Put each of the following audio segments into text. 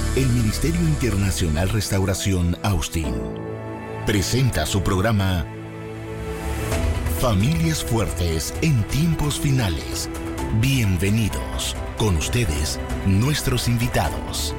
El Ministerio Internacional Restauración Austin presenta su programa Familias Fuertes en Tiempos Finales. Bienvenidos. Con ustedes, nuestros invitados.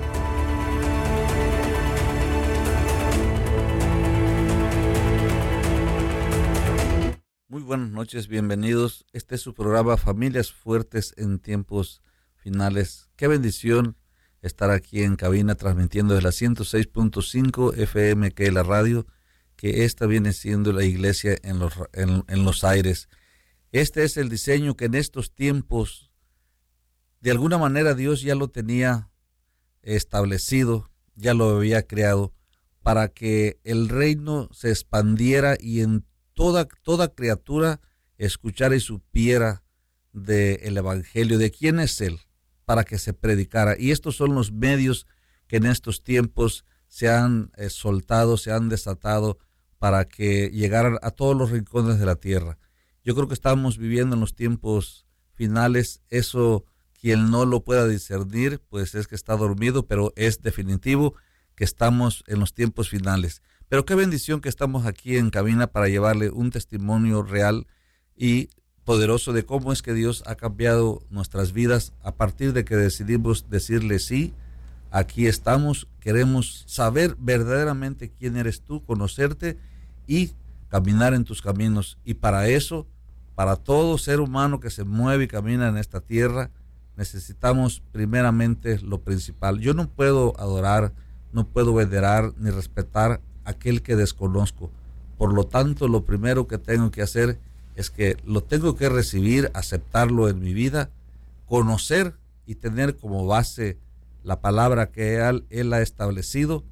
Muy buenas noches, bienvenidos. Este es su programa Familias Fuertes en Tiempos Finales. Qué bendición estar aquí en cabina transmitiendo de la 106.5 FM, que es la radio, que esta viene siendo la iglesia en los aires. Este es el diseño que en estos tiempos, de alguna manera, Dios ya lo tenía establecido, ya lo había creado, para que el reino se expandiera y en toda criatura escuchara y supiera del evangelio, de quién es Él, para que se predicara. Y estos son los medios que en estos tiempos se han soltado, se han desatado para que llegaran a todos los rincones de la tierra. Yo creo que estamos viviendo en los tiempos finales. Eso, quien no lo pueda discernir, pues es que está dormido, pero es definitivo que estamos en los tiempos finales. Pero qué bendición que estamos aquí en cabina para llevarle un testimonio real y poderoso de cómo es que Dios ha cambiado nuestras vidas a partir de que decidimos decirle sí. Aquí estamos, queremos saber verdaderamente quién eres tú, conocerte y caminar en tus caminos. Y para eso, para todo ser humano que se mueve y camina en esta tierra, necesitamos primeramente lo principal. Yo no puedo adorar, no puedo venerar ni respetar a aquel que desconozco. Por lo tanto, lo primero que tengo que hacer es que lo tengo que recibir, aceptarlo en mi vida, conocer y tener como base la palabra que Él ha establecido,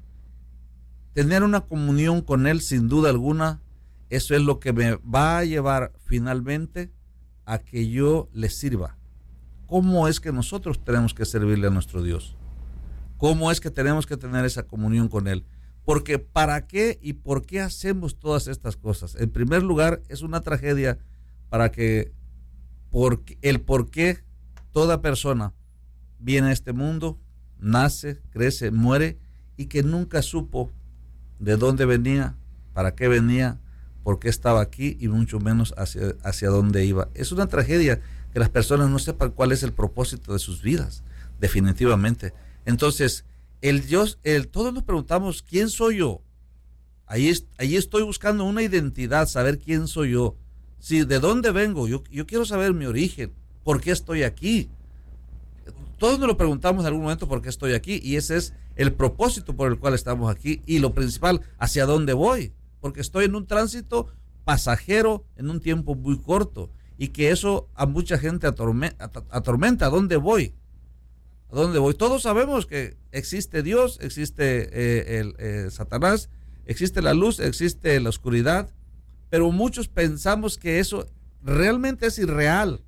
tener una comunión con Él sin duda alguna. Eso es lo que me va a llevar finalmente a que yo le sirva. ¿Cómo es que nosotros tenemos que servirle a nuestro Dios? ¿Cómo es que tenemos que tener esa comunión con Él? Porque ¿para qué y por qué hacemos todas estas cosas? En primer lugar, es una tragedia por qué toda persona viene a este mundo, nace, crece, muere y que nunca supo de dónde venía, para qué venía, por qué estaba aquí y mucho menos hacia dónde iba. Es una tragedia que las personas no sepan cuál es el propósito de sus vidas, definitivamente. Entonces, todos nos preguntamos, ¿quién soy yo? Ahí estoy buscando una identidad, saber quién soy yo. Sí, ¿de dónde vengo? Yo quiero saber mi origen, ¿por qué estoy aquí? Todos nos lo preguntamos en algún momento por qué estoy aquí, y ese es el propósito por el cual estamos aquí, y lo principal, ¿hacia dónde voy? Porque estoy en un tránsito pasajero en un tiempo muy corto, y que eso a mucha gente atormenta. ¿A dónde voy? ¿A dónde voy? Todos sabemos que existe Dios, existe Satanás, existe la luz, existe la oscuridad, pero muchos pensamos que eso realmente es irreal.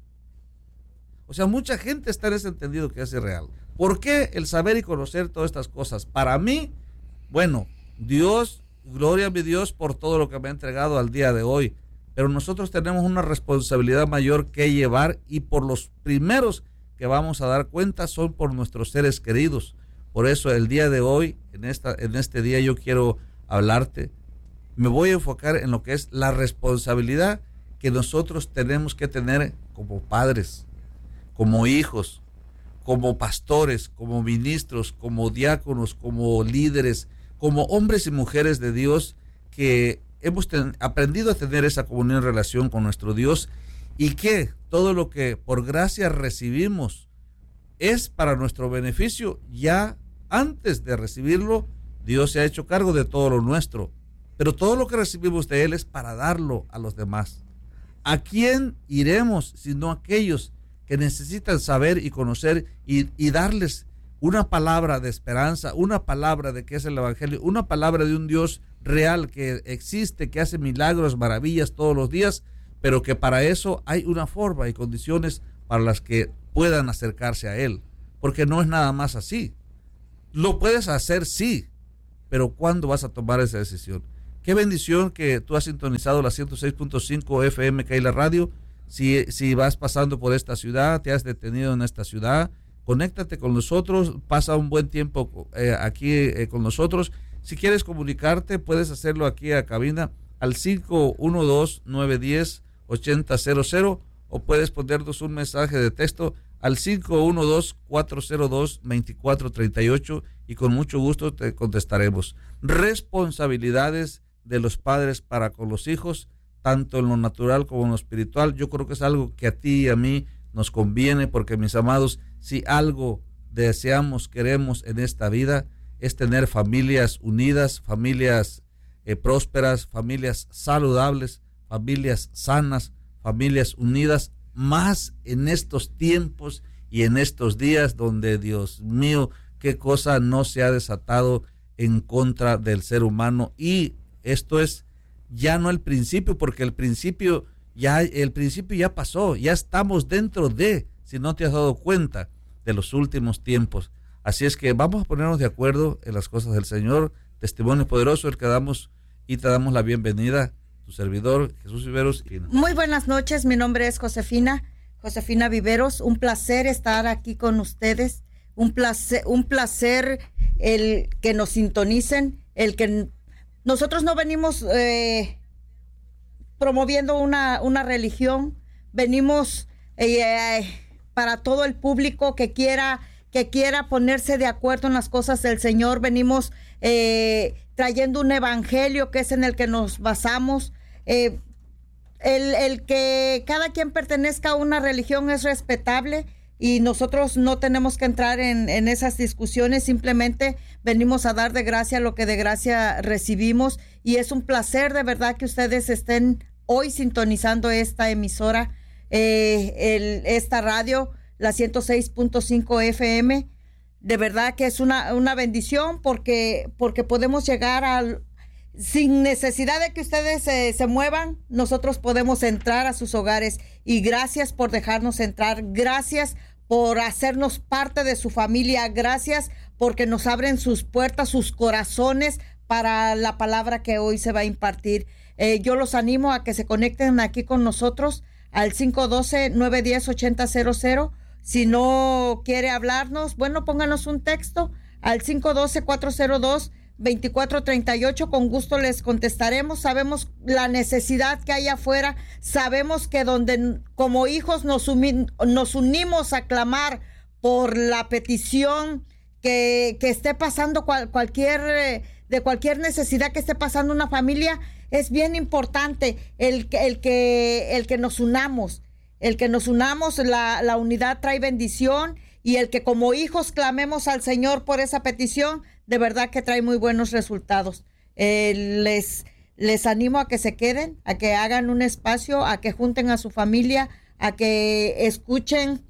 O sea, mucha gente está en ese entendido que es irreal. ¿Por qué el saber y conocer todas estas cosas? Para mí, bueno, Dios, gloria a mi Dios por todo lo que me ha entregado al día de hoy, pero nosotros tenemos una responsabilidad mayor que llevar, y por los primeros que vamos a dar cuenta son por nuestros seres queridos. Por eso el día de hoy, en este día, yo quiero hablarte. Me voy a enfocar en lo que es la responsabilidad que nosotros tenemos que tener como padres, como hijos, como pastores, como ministros, como diáconos, como líderes, como hombres y mujeres de Dios que hemos aprendido a tener esa comunión en relación con nuestro Dios, y que todo lo que por gracia recibimos es para nuestro beneficio. Ya antes de recibirlo, Dios se ha hecho cargo de todo lo nuestro, pero todo lo que recibimos de Él es para darlo a los demás. ¿A quién iremos sino a aquellos que necesitan saber y conocer y darles una palabra de esperanza, una palabra de que es el evangelio, una palabra de un Dios real que existe, que hace milagros, maravillas todos los días, pero que para eso hay una forma y condiciones para las que puedan acercarse a Él? Porque no es nada más así. Lo puedes hacer, sí, pero ¿cuándo vas a tomar esa decisión? Qué bendición que tú has sintonizado la 106.5 FM, que hay la radio. Si vas pasando por esta ciudad, te has detenido en esta ciudad, conéctate con nosotros, pasa un buen tiempo aquí con nosotros. Si quieres comunicarte, puedes hacerlo aquí a cabina al 512-910-8000 o puedes ponernos un mensaje de texto al 512-402-2438 y con mucho gusto te contestaremos. Responsabilidades de los padres para con los hijos, tanto en lo natural como en lo espiritual. Yo creo que es algo que a ti y a mí nos conviene, porque, mis amados, si algo deseamos, queremos en esta vida, es tener familias unidas, familias prósperas, familias saludables, familias sanas, familias unidas, más en estos tiempos y en estos días donde, Dios mío, qué cosa no se ha desatado en contra del ser humano. Y esto es ya no el principio, porque el principio ya pasó, ya estamos dentro de, si no te has dado cuenta, de los últimos tiempos. Así es que vamos a ponernos de acuerdo en las cosas del Señor. Testimonio poderoso el que damos, y te damos la bienvenida, tu servidor Jesús Viveros. Muy buenas noches, mi nombre es Josefina Viveros. Un placer estar aquí con ustedes, un placer el que nos sintonicen, el que nosotros no venimos promoviendo una religión, venimos para todo el público que quiera ponerse de acuerdo en las cosas del Señor. Venimos trayendo un evangelio que es en el que nos basamos. El que cada quien pertenezca a una religión es respetable, y nosotros no tenemos que entrar en esas discusiones. Simplemente venimos a dar de gracia lo que de gracia recibimos, y es un placer de verdad que ustedes estén hoy sintonizando esta emisora, esta radio, la 106.5 FM. De verdad que es una bendición, porque podemos llegar sin necesidad de que ustedes se muevan, nosotros podemos entrar a sus hogares. Y gracias por dejarnos entrar, gracias por hacernos parte de su familia, gracias porque nos abren sus puertas, sus corazones para la palabra que hoy se va a impartir. Yo los animo a que se conecten aquí con nosotros al 512-910-8000. Si no quiere hablarnos, bueno, pónganos un texto al 512-402-2438. Con gusto les contestaremos. Sabemos la necesidad que hay afuera. Sabemos que donde como hijos nos unimos a clamar por la petición que esté pasando cualquier necesidad que esté pasando una familia, es bien importante el que nos unamos. El que nos unamos, la unidad trae bendición, y el que como hijos clamemos al Señor por esa petición, de verdad que trae muy buenos resultados. Les animo a que se queden, a que hagan un espacio, a que junten a su familia, a que escuchen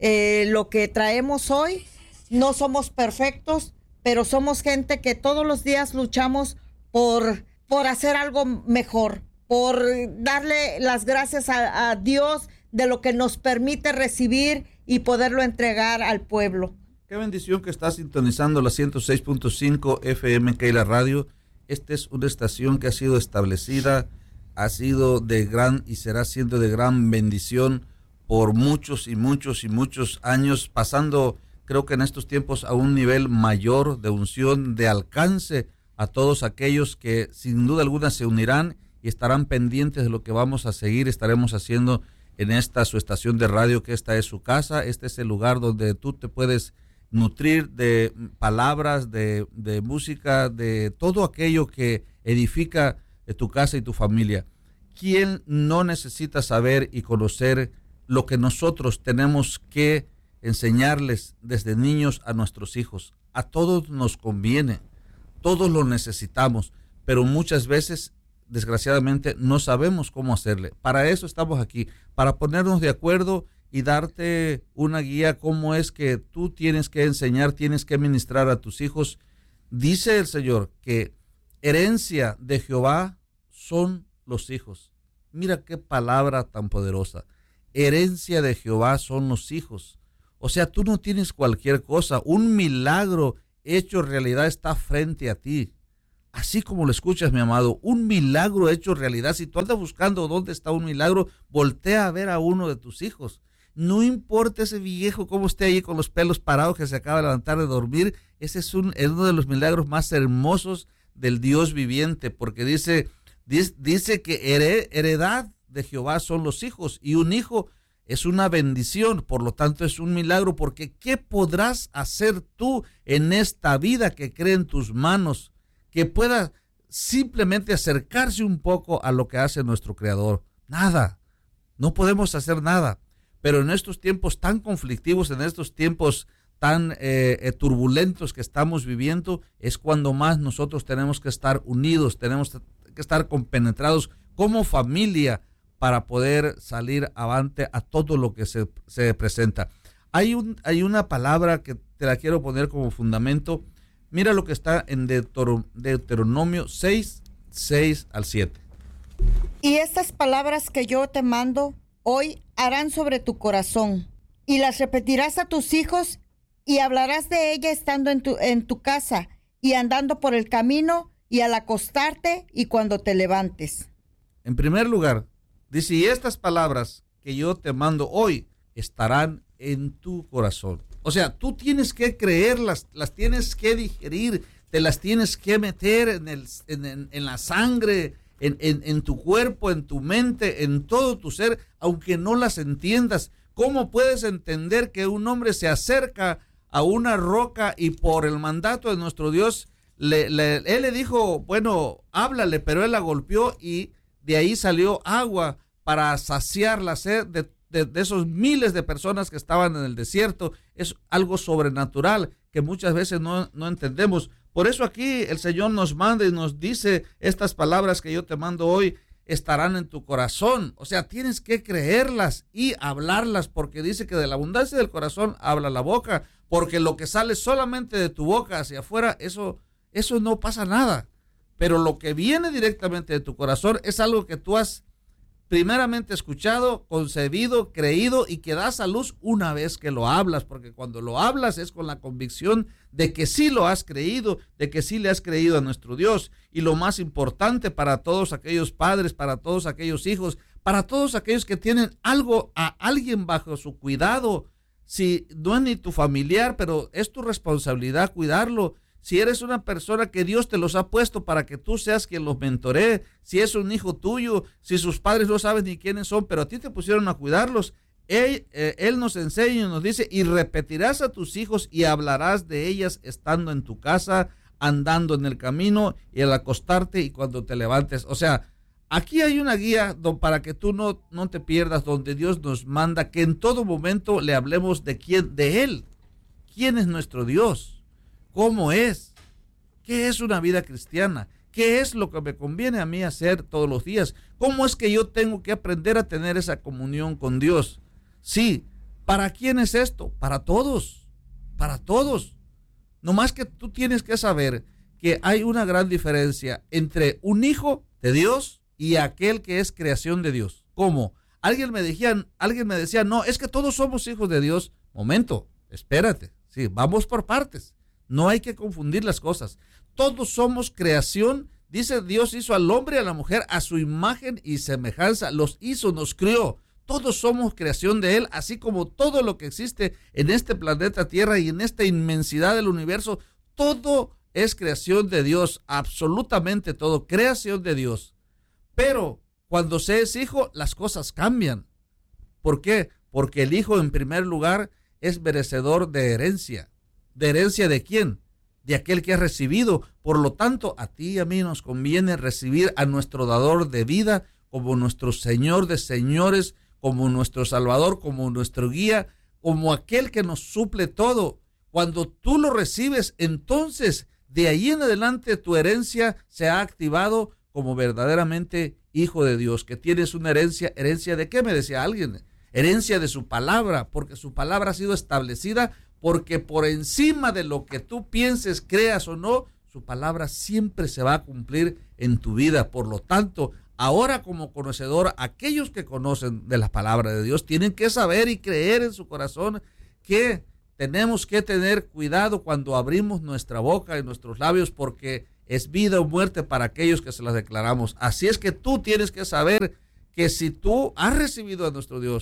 lo que traemos hoy. No somos perfectos, pero somos gente que todos los días luchamos por hacer algo mejor, por darle las gracias a Dios de lo que nos permite recibir y poderlo entregar al pueblo. Qué bendición que estás sintonizando la 106.5 FM Keila Radio. Esta es una estación que ha sido establecida, ha sido de gran y será siendo de gran bendición por muchos y muchos y muchos años, pasando, creo que en estos tiempos, a un nivel mayor de unción, de alcance a todos aquellos que sin duda alguna se unirán y estarán pendientes de lo que vamos a seguir, estaremos haciendo en esta su estación de radio, que esta es su casa. Este es el lugar donde tú te puedes nutrir de palabras, de música, de todo aquello que edifica tu casa y tu familia. ¿Quién no necesita saber y conocer lo que nosotros tenemos que enseñarles desde niños a nuestros hijos? A todos nos conviene, todos lo necesitamos, pero muchas veces, desgraciadamente, no sabemos cómo hacerle. Para eso estamos aquí, para ponernos de acuerdo y darte una guía cómo es que tú tienes que enseñar, tienes que ministrar a tus hijos. Dice el Señor que herencia de Jehová son los hijos. Mira qué palabra tan poderosa. Herencia de Jehová son los hijos. O sea, tú no tienes cualquier cosa. Un milagro hecho realidad está frente a ti. Así como lo escuchas, mi amado, un milagro hecho realidad. Si tú andas buscando dónde está un milagro, voltea a ver a uno de tus hijos. No importa ese viejo cómo esté ahí con los pelos parados que se acaba de levantar de dormir, ese es uno de los milagros más hermosos del Dios viviente, porque dice que heredad de Jehová son los hijos, y un hijo es una bendición, por lo tanto es un milagro, porque ¿qué podrás hacer tú en esta vida que cree en tus manos, que pueda simplemente acercarse un poco a lo que hace nuestro Creador? Nada, no podemos hacer nada. Pero en estos tiempos tan conflictivos, en estos tiempos tan turbulentos que estamos viviendo, es cuando más nosotros tenemos que estar unidos, tenemos que estar compenetrados como familia para poder salir avante a todo lo que se presenta. Hay una palabra que te la quiero poner como fundamento. Mira lo que está en Deuteronomio 6, 6 al 7. Y estas palabras que yo te mando hoy harán sobre tu corazón, y las repetirás a tus hijos, y hablarás de ella estando en tu casa, y andando por el camino, y al acostarte, y cuando te levantes. En primer lugar, dice, y estas palabras que yo te mando hoy estarán en tu corazón. O sea, tú tienes que creerlas, las tienes que digerir, te las tienes que meter en la sangre, en tu cuerpo, en tu mente, en todo tu ser, aunque no las entiendas. ¿Cómo puedes entender que un hombre se acerca a una roca y por el mandato de nuestro Dios, él le dijo, bueno, háblale, pero él la golpeó y de ahí salió agua para saciar la sed de esos miles de personas que estaban en el desierto? Es algo sobrenatural que muchas veces no entendemos. Por eso aquí el Señor nos manda y nos dice, estas palabras que yo te mando hoy estarán en tu corazón. O sea, tienes que creerlas y hablarlas, porque dice que de la abundancia del corazón habla la boca, porque lo que sale solamente de tu boca hacia afuera, eso no pasa nada. Pero lo que viene directamente de tu corazón es algo que tú has primeramente escuchado, concebido, creído y que das a luz una vez que lo hablas, porque cuando lo hablas es con la convicción de que sí lo has creído, de que sí le has creído a nuestro Dios. Y lo más importante para todos aquellos padres, para todos aquellos hijos, para todos aquellos que tienen a alguien bajo su cuidado, si no es ni tu familiar, pero es tu responsabilidad cuidarlo. Si eres una persona que Dios te los ha puesto para que tú seas quien los mentoree, si es un hijo tuyo, si sus padres no sabes ni quiénes son, pero a ti te pusieron a cuidarlos, él nos enseña y nos dice, y repetirás a tus hijos y hablarás de ellas estando en tu casa, andando en el camino y al acostarte y cuando te levantes. O sea, aquí hay una guía para que tú no te pierdas, donde Dios nos manda que en todo momento le hablemos de Él. ¿Quién es nuestro Dios? ¿Cómo es? ¿Qué es una vida cristiana? ¿Qué es lo que me conviene a mí hacer todos los días? ¿Cómo es que yo tengo que aprender a tener esa comunión con Dios? Sí, ¿para quién es esto? Para todos, para todos. Nomás que tú tienes que saber que hay una gran diferencia entre un hijo de Dios y aquel que es creación de Dios. ¿Cómo? Alguien me decía, no, es que todos somos hijos de Dios. Momento, espérate, sí, vamos por partes. No hay que confundir las cosas. Todos somos creación. Dice, Dios hizo al hombre y a la mujer a su imagen y semejanza. Los hizo, nos crió. Todos somos creación de Él, así como todo lo que existe en este planeta Tierra y en esta inmensidad del universo. Todo es creación de Dios, absolutamente todo, creación de Dios. Pero cuando se es hijo, las cosas cambian. ¿Por qué? Porque el hijo, en primer lugar, es merecedor de herencia. ¿De herencia de quién? De aquel que ha recibido. Por lo tanto, a ti y a mí nos conviene recibir a nuestro dador de vida como nuestro Señor de señores, como nuestro Salvador, como nuestro guía, como aquel que nos suple todo. Cuando tú lo recibes, entonces de ahí en adelante tu herencia se ha activado como verdaderamente hijo de Dios, que tienes una herencia. ¿Herencia de qué? Me decía alguien. Herencia de su palabra, porque su palabra ha sido establecida, porque por encima de lo que tú pienses, creas o no, su palabra siempre se va a cumplir en tu vida. Por lo tanto, ahora como conocedor, aquellos que conocen de la palabra de Dios tienen que saber y creer en su corazón que tenemos que tener cuidado cuando abrimos nuestra boca y nuestros labios, porque es vida o muerte para aquellos que se las declaramos. Así es que tú tienes que saber que si tú has recibido a nuestro Dios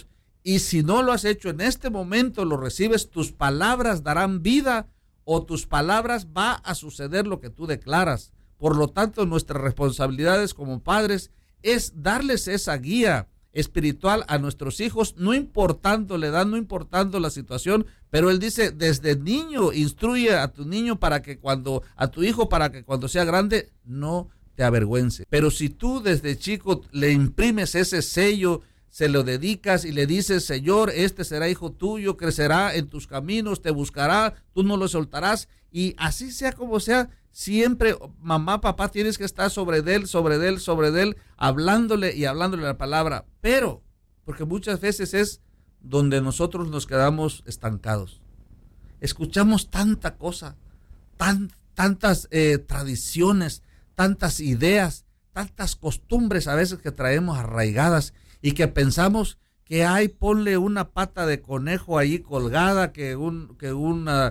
Y si no lo has hecho en este momento, lo recibes, tus palabras darán vida, o tus palabras va a suceder lo que tú declaras. Por lo tanto, nuestras responsabilidades como padres es darles esa guía espiritual a nuestros hijos, no importando la edad, no importando la situación, pero él dice, desde niño, instruye a tu niño a tu hijo para que cuando sea grande no te avergüence. Pero si tú desde chico le imprimes ese sello, se lo dedicas y le dices, Señor, este será hijo tuyo, crecerá en tus caminos, te buscará, tú no lo soltarás, y así sea como sea, siempre, mamá, papá, tienes que estar sobre él, hablándole la palabra. Pero, porque muchas veces es donde nosotros nos quedamos estancados. Escuchamos tanta cosa, tantas tradiciones, tantas ideas, tantas costumbres a veces que traemos arraigadas y que pensamos que hay, ponle una pata de conejo ahí colgada, que una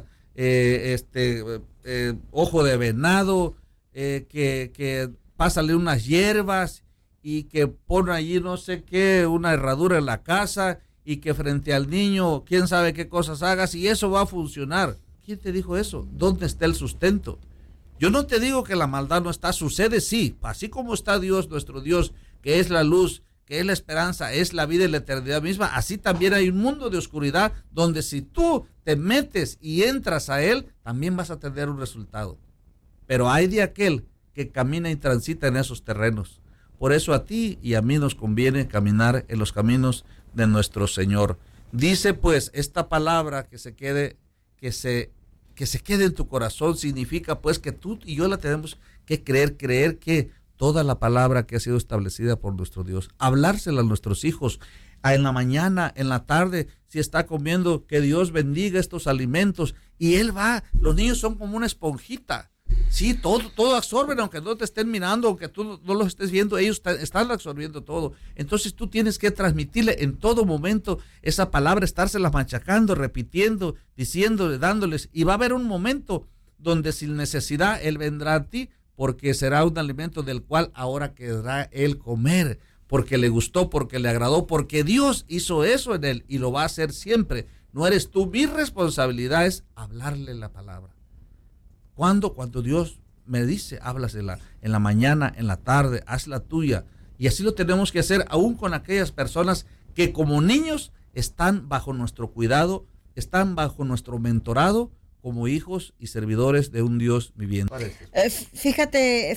ojo de venado, que pásale unas hierbas y que pone allí no sé qué, una herradura en la casa y que frente al niño quién sabe qué cosas hagas y eso va a funcionar. ¿Quién te dijo eso? ¿Dónde está el sustento? Yo no te digo que la maldad no está, sucede sí, así como está Dios, nuestro Dios, que es la luz, que es la esperanza, es la vida y la eternidad misma, así también hay un mundo de oscuridad donde si tú te metes y entras a él, también vas a tener un resultado. Pero hay de aquel que camina y transita en esos terrenos. Por eso a ti y a mí nos conviene caminar en los caminos de nuestro Señor. Dice pues esta palabra que se quede en tu corazón, significa pues que tú y yo la tenemos que creer que toda la palabra que ha sido establecida por nuestro Dios, hablársela a nuestros hijos, en la mañana, en la tarde, si está comiendo, que Dios bendiga estos alimentos, y los niños son como una esponjita, sí, todo absorben, aunque no te estén mirando, aunque tú no los estés viendo, ellos están absorbiendo todo. Entonces tú tienes que transmitirle en todo momento esa palabra, estársela machacando, repitiendo, diciéndole, dándoles, y va a haber un momento donde sin necesidad Él vendrá a ti, porque será un alimento del cual ahora querrá él comer, porque le gustó, porque le agradó, porque Dios hizo eso en él y lo va a hacer siempre. No eres tú, mi responsabilidad es hablarle la palabra. Cuando Dios me dice, háblasela en la mañana, en la tarde, hazla tuya. Y así lo tenemos que hacer aún con aquellas personas que como niños están bajo nuestro cuidado, están bajo nuestro mentorado, como hijos y servidores de un Dios viviente. Fíjate,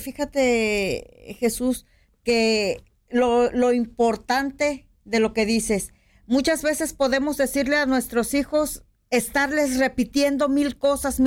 Jesús, que lo importante de lo que dices, muchas veces podemos decirle a nuestros hijos, estarles repitiendo mil cosas,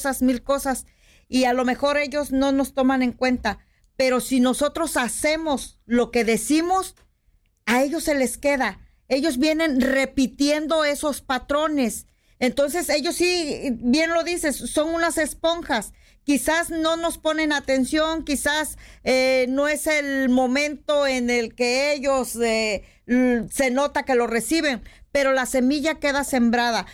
y a lo mejor ellos no nos toman en cuenta, pero si nosotros hacemos lo que decimos, a ellos se les queda, ellos vienen repitiendo esos patrones. Entonces ellos sí, bien lo dices, son unas esponjas. Quizás no nos ponen atención, quizás no es el momento en el que ellos se nota que lo reciben, pero la semilla queda sembrada,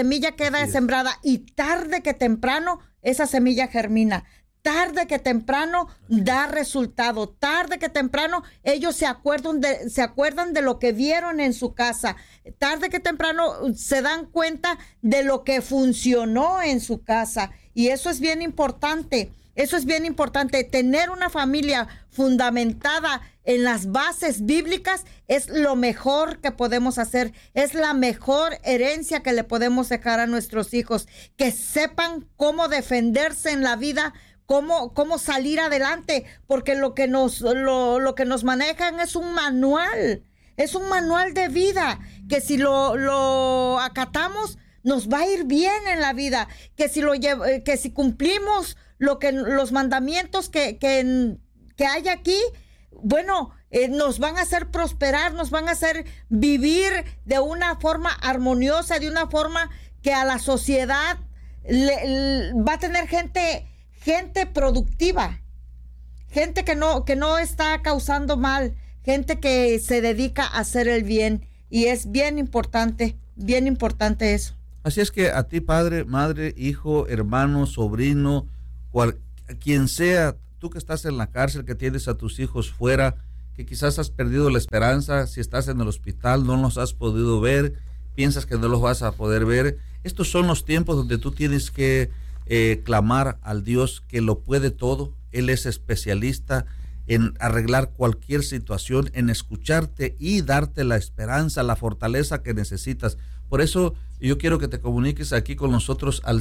y tarde que temprano esa semilla germina. Tarde que temprano da resultado, tarde que temprano ellos se acuerdan de lo que vieron en su casa, tarde que temprano se dan cuenta de lo que funcionó en su casa, y eso es bien importante. Tener una familia fundamentada en las bases bíblicas es lo mejor que podemos hacer, es la mejor herencia que le podemos dejar a nuestros hijos, que sepan cómo defenderse en la vida, cómo salir adelante, porque lo que nos manejan es un manual de vida, que si lo acatamos, nos va a ir bien en la vida, que si cumplimos los mandamientos que hay aquí, bueno, nos van a hacer prosperar, nos van a hacer vivir de una forma armoniosa, de una forma que a la sociedad va a tener gente productiva, gente que no está causando mal, gente que se dedica a hacer el bien, y es bien importante eso. Así es que a ti, padre, madre, hijo, hermano, sobrino, quien sea, tú que estás en la cárcel, que tienes a tus hijos fuera, que quizás has perdido la esperanza, si estás en el hospital, no los has podido ver, piensas que no los vas a poder ver. Estos son los tiempos donde tú tienes que clamar al Dios que lo puede todo. Él es especialista en arreglar cualquier situación, en escucharte y darte la esperanza, la fortaleza que necesitas. Por eso yo quiero que te comuniques aquí con nosotros al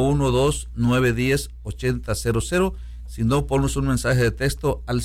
512-910-8000. Si no, ponnos un mensaje de texto al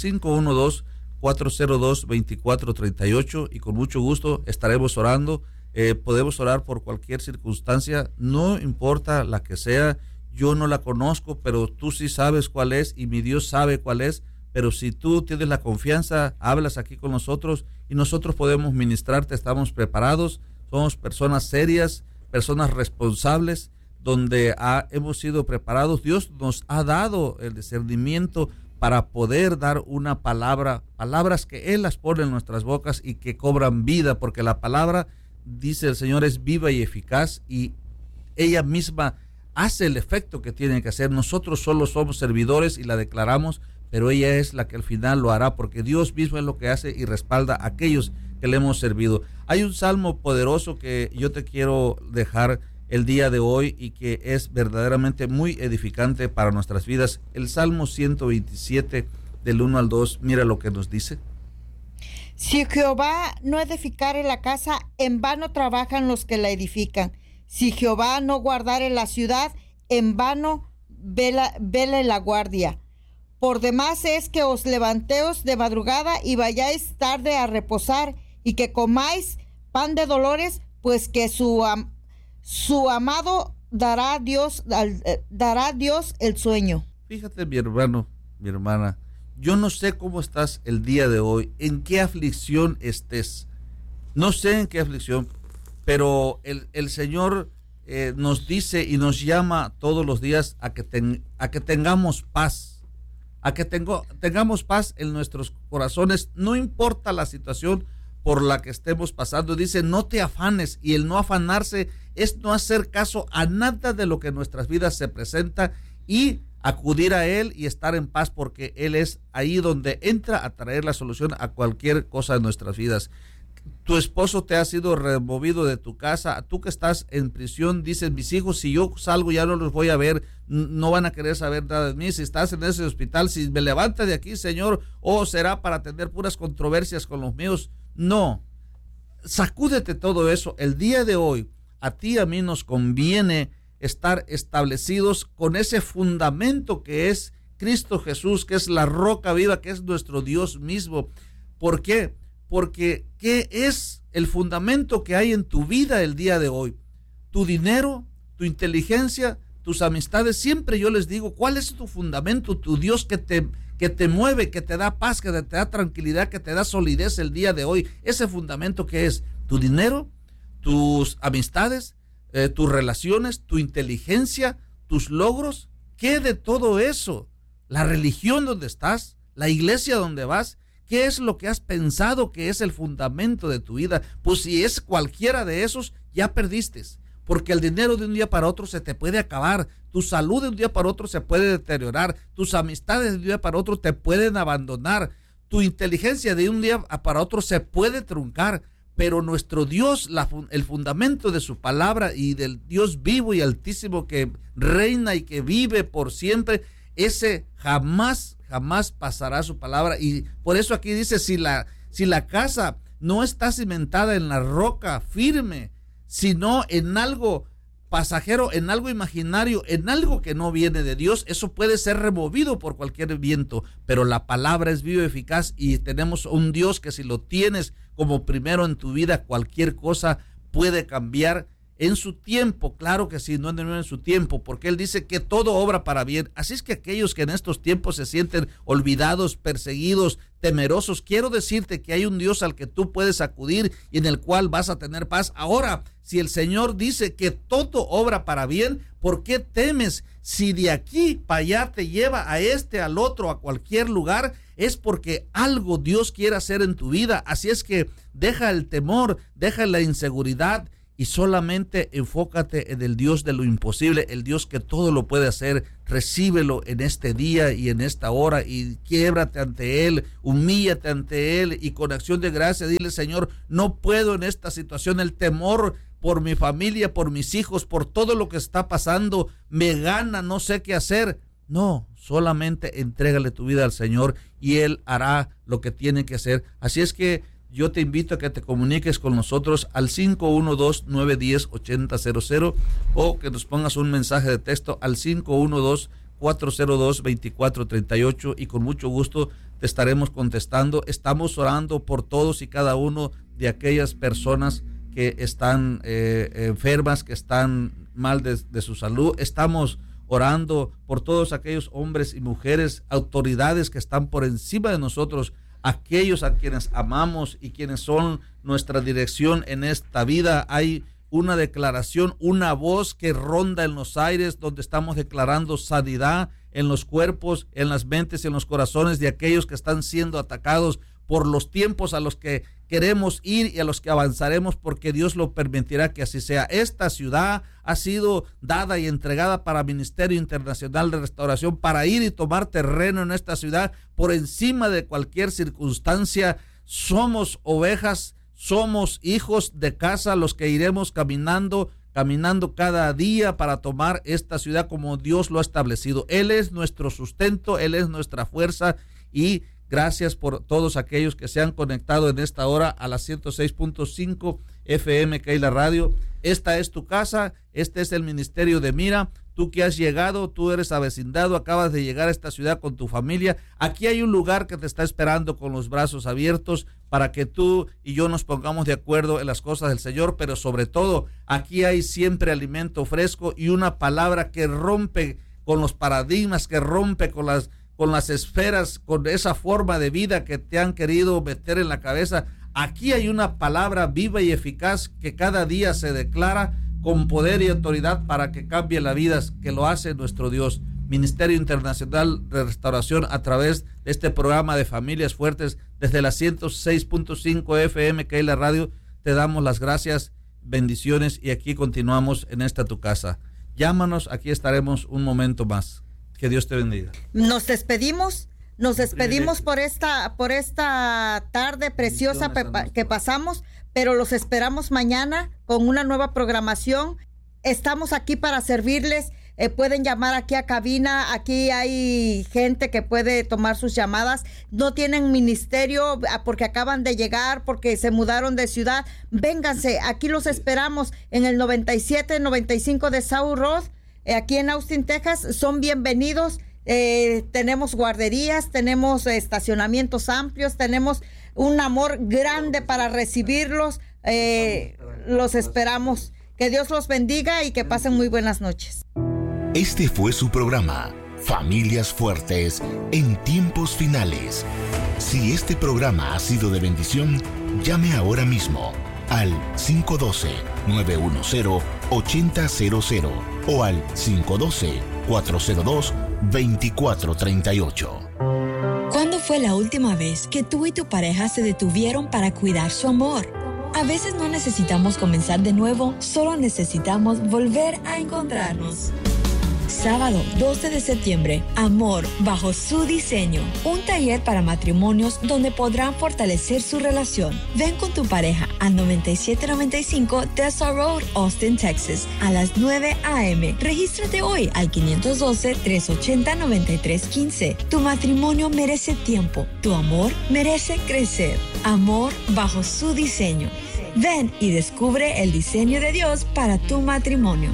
512-402-2438 y con mucho gusto estaremos orando. Podemos orar por cualquier circunstancia, no importa la que sea. Yo no la conozco, pero tú sí sabes cuál es y mi Dios sabe cuál es. Pero si tú tienes la confianza, hablas aquí con nosotros y nosotros podemos ministrarte. Estamos preparados, somos personas serias, personas responsables, donde hemos sido preparados. Dios nos ha dado el discernimiento para poder dar una palabra, palabras que Él las pone en nuestras bocas y que cobran vida, porque la palabra, dice el Señor, es viva y eficaz y ella misma hace el efecto que tiene que hacer. Nosotros solo somos servidores y la declaramos, pero ella es la que al final lo hará, porque Dios mismo es lo que hace y respalda a aquellos que le hemos servido. Hay un salmo poderoso que yo te quiero dejar el día de hoy y que es verdaderamente muy edificante para nuestras vidas. El Salmo 127 del 1 al 2, mira lo que nos dice. Si Jehová no edificare la casa, en vano trabajan los que la edifican. Si Jehová no guardare la ciudad, en vano vele la guardia. Por demás es que os levanteos de madrugada y vayáis tarde a reposar, y que comáis pan de dolores, pues que su amado dará Dios el sueño. Fíjate, mi hermano, mi hermana, yo no sé cómo estás el día de hoy, en qué aflicción estés. No sé en qué aflicción, pero el Señor nos dice y nos llama todos los días a que tengamos paz. A que tengamos paz en nuestros corazones, no importa la situación por la que estemos pasando. Dice, no te afanes, y el no afanarse es no hacer caso a nada de lo que en nuestras vidas se presenta y acudir a Él y estar en paz, porque Él es ahí donde entra a traer la solución a cualquier cosa de nuestras vidas. Tu esposo te ha sido removido de tu casa, tú que estás en prisión, dices, mis hijos, si yo salgo ya no los voy a ver, no van a querer saber nada de mí. Si estás en ese hospital, si me levanta de aquí, Señor, será para tener puras controversias con los míos. No, sacúdete todo eso. El día de hoy, a ti y a mí nos conviene estar establecidos con ese fundamento que es Cristo Jesús, que es la roca viva, que es nuestro Dios mismo. ¿Por qué? Porque ¿qué es el fundamento que hay en tu vida el día de hoy? Tu dinero, tu inteligencia, tus amistades. Siempre yo les digo, ¿cuál es tu fundamento? Tu Dios que te mueve, que te da paz, que te da tranquilidad, que te da solidez el día de hoy. Ese fundamento que es tu dinero, tus amistades, tus relaciones, tu inteligencia, tus logros. ¿Qué de todo eso? La religión donde estás, la iglesia donde vas. ¿Qué es lo que has pensado que es el fundamento de tu vida? Pues si es cualquiera de esos, ya perdiste. Porque el dinero de un día para otro se te puede acabar. Tu salud de un día para otro se puede deteriorar. Tus amistades de un día para otro te pueden abandonar. Tu inteligencia de un día para otro se puede truncar. Pero nuestro Dios, el fundamento de su palabra y del Dios vivo y altísimo que reina y que vive por siempre, ese jamás pasará su palabra. Y por eso aquí dice, si la casa no está cimentada en la roca firme, sino en algo pasajero, en algo imaginario, en algo que no viene de Dios, eso puede ser removido por cualquier viento. Pero la palabra es viva y eficaz, y tenemos un Dios que si lo tienes como primero en tu vida, cualquier cosa puede cambiar en su tiempo. Claro que sí, no en su tiempo, porque Él dice que todo obra para bien. Así es que aquellos que en estos tiempos se sienten olvidados, perseguidos, temerosos, quiero decirte que hay un Dios al que tú puedes acudir y en el cual vas a tener paz. Ahora, si el Señor dice que todo obra para bien, ¿por qué temes? Si de aquí para allá te lleva a al otro, a cualquier lugar, es porque algo Dios quiere hacer en tu vida. Así es que deja el temor, deja la inseguridad y solamente enfócate en el Dios de lo imposible, el Dios que todo lo puede hacer. Recíbelo en este día y en esta hora y quiébrate ante Él, humíllate ante Él y con acción de gracia dile: Señor, no puedo en esta situación, el temor por mi familia, por mis hijos, por todo lo que está pasando, me gana, no sé qué hacer. No, solamente entrégale tu vida al Señor y Él hará lo que tiene que hacer. Así es que yo te invito a que te comuniques con nosotros al 512-910-8000 o que nos pongas un mensaje de texto al 512-402-2438 y con mucho gusto te estaremos contestando. Estamos orando por todos y cada uno de aquellas personas que están enfermas, que están mal de su salud. Estamos orando por todos aquellos hombres y mujeres, autoridades que están por encima de nosotros, aquellos a quienes amamos y quienes son nuestra dirección en esta vida. Hay una declaración, una voz que ronda en los aires donde estamos declarando sanidad en los cuerpos, en las mentes y en los corazones de aquellos que están siendo atacados por los tiempos a los que queremos ir y a los que avanzaremos, porque Dios lo permitirá que así sea. Esta ciudad ha sido dada y entregada para Ministerio Internacional de Restauración, para ir y tomar terreno en esta ciudad por encima de cualquier circunstancia. Somos ovejas, somos hijos de casa los que iremos caminando cada día para tomar esta ciudad como Dios lo ha establecido. Él es nuestro sustento, Él es nuestra fuerza y gracias por todos aquellos que se han conectado en esta hora a la 106.5 FM Keila Radio. Esta es tu casa, este es el Ministerio de Mira. Tú que has llegado, tú eres avecindado, acabas de llegar a esta ciudad con tu familia. Aquí hay un lugar que te está esperando con los brazos abiertos para que tú y yo nos pongamos de acuerdo en las cosas del Señor, pero sobre todo aquí hay siempre alimento fresco y una palabra que rompe con los paradigmas, que rompe con las esferas, con esa forma de vida que te han querido meter en la cabeza. Aquí hay una palabra viva y eficaz que cada día se declara con poder y autoridad para que cambie la vida, que lo hace nuestro Dios. Ministerio Internacional de Restauración, a través de este programa de Familias Fuertes, desde la 106.5 FM Keila Radio, te damos las gracias, bendiciones, y aquí continuamos en esta tu casa. Llámanos, aquí estaremos un momento más. Que Dios te bendiga. Nos despedimos por esta tarde preciosa que pasamos, pero los esperamos mañana con una nueva programación. Estamos aquí para servirles. Pueden llamar aquí a cabina. Aquí hay gente que puede tomar sus llamadas. No tienen ministerio porque acaban de llegar, porque se mudaron de ciudad. Vénganse, aquí los esperamos en el 97-95 de South Road. Aquí en Austin, Texas, son bienvenidos. Tenemos guarderías, tenemos estacionamientos amplios, tenemos un amor grande para recibirlos. Los esperamos. Que Dios los bendiga y que pasen muy buenas noches. Este fue su programa, Familias Fuertes en Tiempos Finales. Si este programa ha sido de bendición, llame ahora mismo al 512-910-8000 o al 512-402-2438. ¿Cuándo fue la última vez que tú y tu pareja se detuvieron para cuidar su amor? A veces no necesitamos comenzar de nuevo, solo necesitamos volver a encontrarnos. Sábado 12 de septiembre, Amor bajo su diseño. Un taller para matrimonios donde podrán fortalecer su relación. Ven con tu pareja al 9795 Tessa Road, Austin, Texas, a las 9 a.m. Regístrate hoy al 512-380-9315. Tu matrimonio merece tiempo. Tu amor merece crecer. Amor bajo su diseño. Ven y descubre el diseño de Dios para tu matrimonio.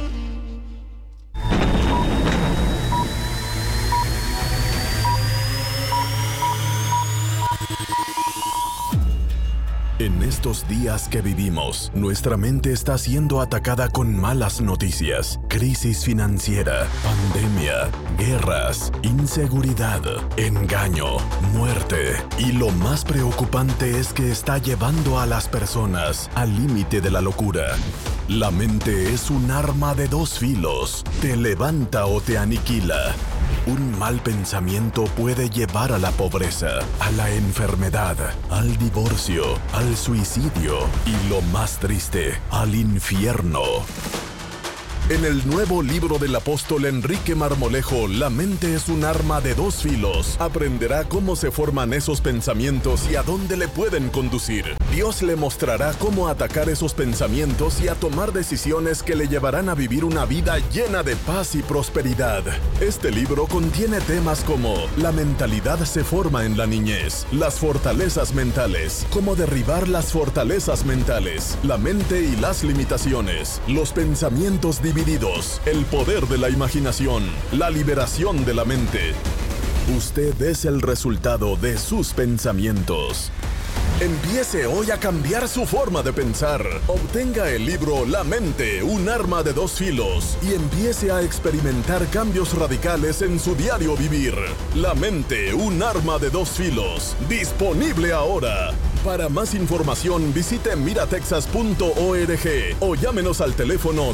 En estos días que vivimos, nuestra mente está siendo atacada con malas noticias, crisis financiera, pandemia, guerras, inseguridad, engaño, muerte. Y lo más preocupante es que está llevando a las personas al límite de la locura. La mente es un arma de dos filos, te levanta o te aniquila. Un mal pensamiento puede llevar a la pobreza, a la enfermedad, al divorcio, al suicidio y, lo más triste, al infierno. En el nuevo libro del apóstol Enrique Marmolejo, La mente es un arma de dos filos, aprenderá cómo se forman esos pensamientos y a dónde le pueden conducir. Dios le mostrará cómo atacar esos pensamientos y a tomar decisiones que le llevarán a vivir una vida llena de paz y prosperidad. Este libro contiene temas como la mentalidad se forma en la niñez, las fortalezas mentales, cómo derribar las fortalezas mentales, la mente y las limitaciones, los pensamientos divididos, el poder de la imaginación, la liberación de la mente. Usted es el resultado de sus pensamientos. Empiece hoy a cambiar su forma de pensar. Obtenga el libro La mente, un arma de dos filos y empiece a experimentar cambios radicales en su diario vivir. La mente, un arma de dos filos. Disponible ahora. Para más información visite miratexas.org o llámenos al teléfono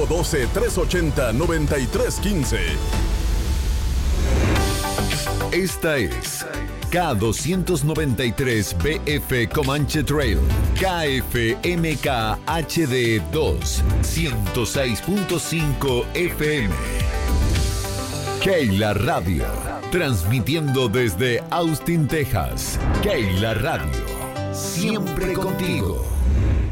512-380-9315. Esta es K293BF Comanche Trail, KFMK HD 2, 106.5 FM. Keila Radio, transmitiendo desde Austin, Texas. Keila Radio, siempre contigo.